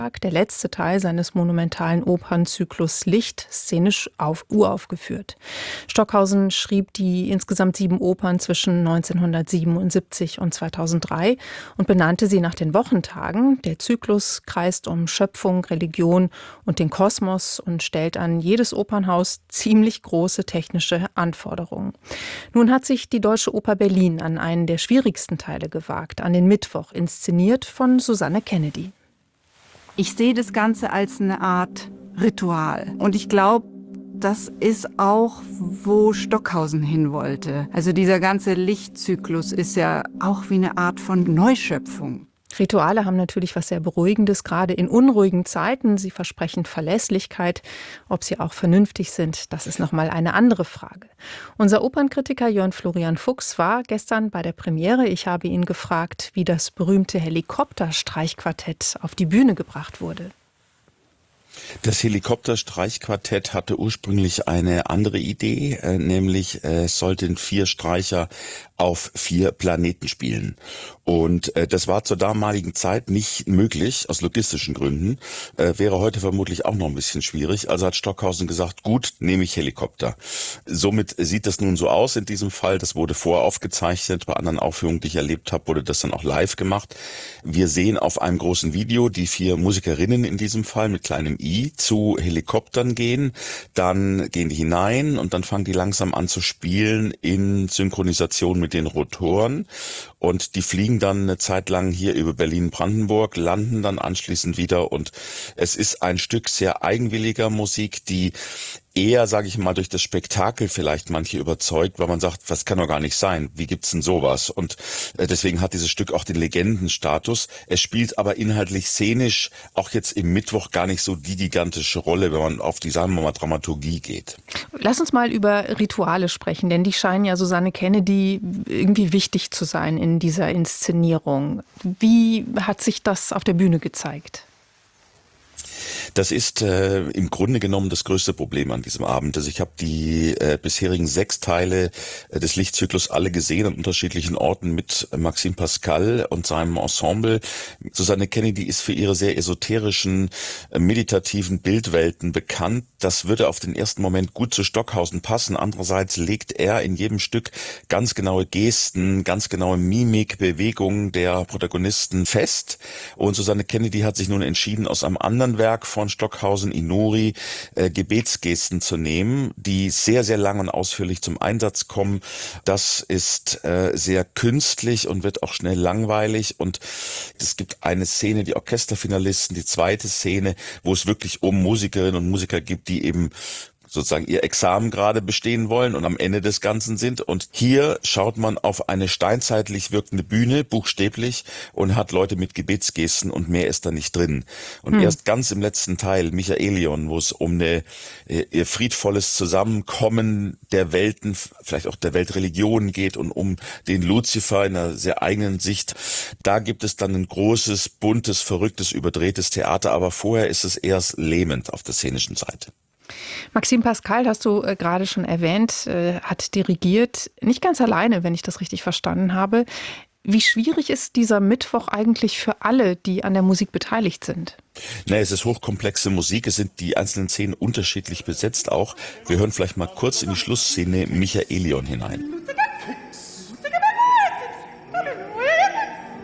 der letzte Teil seines monumentalen Opernzyklus Licht, szenisch uraufgeführt. Stockhausen schrieb die insgesamt 7 Opern zwischen 1977 und 2003 und benannte sie nach den Wochentagen. Der Zyklus kreist um Schöpfung, Religion und den Kosmos und stellt an jedes Opernhaus ziemlich große technische Anforderungen. Nun hat sich die Deutsche Oper Berlin an einen der schwierigsten Teile gewagt, an den Mittwoch, inszeniert von Susanne Kennedy. Ich sehe das Ganze als eine Art Ritual. Und ich glaube, das ist auch, wo Stockhausen hin wollte. Also dieser ganze Lichtzyklus ist ja auch wie eine Art von Neuschöpfung. Rituale haben natürlich was sehr Beruhigendes, gerade in unruhigen Zeiten. Sie versprechen Verlässlichkeit. Ob sie auch vernünftig sind, das ist nochmal eine andere Frage. Unser Opernkritiker Jörn Florian Fuchs war gestern bei der Premiere. Ich habe ihn gefragt, wie das berühmte Helikopterstreichquartett auf die Bühne gebracht wurde. Das Helikopterstreichquartett hatte ursprünglich eine andere Idee, nämlich es sollten 4 Streicher auf 4 Planeten spielen. Und das war zur damaligen Zeit nicht möglich, aus logistischen Gründen. Wäre heute vermutlich auch noch ein bisschen schwierig. Also hat Stockhausen gesagt, gut, nehme ich Helikopter. Somit sieht das nun so aus in diesem Fall. Das wurde voraufgezeichnet. Bei anderen Aufführungen, die ich erlebt habe, wurde das dann auch live gemacht. Wir sehen auf einem großen Video die 4 Musikerinnen in diesem Fall mit kleinem I zu Helikoptern gehen. Dann gehen die hinein und dann fangen die langsam an zu spielen in Synchronisation mit den Rotoren. Und die fliegen dann eine Zeit lang hier über Berlin-Brandenburg, landen dann anschließend wieder. Und es ist ein Stück sehr eigenwilliger Musik, die eher, sage ich mal, durch das Spektakel vielleicht manche überzeugt, weil man sagt, das kann doch gar nicht sein. Wie gibt's denn sowas? Und deswegen hat dieses Stück auch den Legendenstatus. Es spielt aber inhaltlich szenisch auch jetzt im Mittwoch gar nicht so die gigantische Rolle, wenn man auf die, sagen wir mal, Dramaturgie geht. Lass uns mal über Rituale sprechen, denn die scheinen ja Susanne Kennedy irgendwie wichtig zu sein in dieser Inszenierung. Wie hat sich das auf der Bühne gezeigt? Das ist im Grunde genommen das größte Problem an diesem Abend. Also ich habe die bisherigen 6 Teile des Lichtzyklus alle gesehen an unterschiedlichen Orten mit Maxime Pascal und seinem Ensemble. Susanne Kennedy ist für ihre sehr esoterischen, meditativen Bildwelten bekannt. Das würde auf den ersten Moment gut zu Stockhausen passen. Andererseits legt er in jedem Stück ganz genaue Gesten, ganz genaue Mimik, Bewegungen der Protagonisten fest. Und Susanne Kennedy hat sich nun entschieden, aus einem anderen Werk von Stockhausen, Inuri, Gebetsgesten zu nehmen, die sehr, sehr lang und ausführlich zum Einsatz kommen. Das ist sehr künstlich und wird auch schnell langweilig. Und es gibt eine Szene, die Orchesterfinalisten, die zweite Szene, wo es wirklich um Musikerinnen und Musiker gibt, die eben sozusagen ihr Examen gerade bestehen wollen und am Ende des Ganzen sind. Und hier schaut man auf eine steinzeitlich wirkende Bühne, buchstäblich, und hat Leute mit Gebetsgesten und mehr ist da nicht drin. Und erst ganz im letzten Teil, Michaelion, wo es um ihr friedvolles Zusammenkommen der Welten, vielleicht auch der Weltreligionen geht und um den Luzifer in einer sehr eigenen Sicht, da gibt es dann ein großes, buntes, verrücktes, überdrehtes Theater, aber vorher ist es erst lähmend auf der szenischen Seite. Maxime Pascal, hast du gerade schon erwähnt, hat dirigiert, nicht ganz alleine, wenn ich das richtig verstanden habe. Wie schwierig ist dieser Mittwoch eigentlich für alle, die an der Musik beteiligt sind? Es ist hochkomplexe Musik, es sind die einzelnen Szenen unterschiedlich besetzt auch. Wir hören vielleicht mal kurz in die Schlussszene Michaelion hinein.